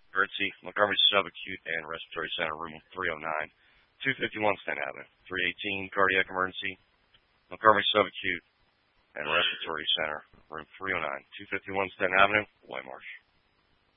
Emergency, Montgomery Subacute and Respiratory Center, room 309, 251 Stanton Avenue. 318, cardiac emergency, Montgomery Subacute and Respiratory Center, room 309, 251 Stanton Avenue, White Marsh.